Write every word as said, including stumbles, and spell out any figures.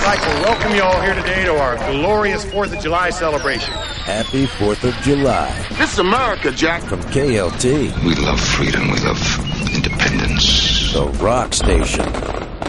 like to welcome you all here today to our glorious fourth of July celebration. Happy fourth of July. This is America, Jack. From K L T. We love freedom. We love independence. The Rock Station.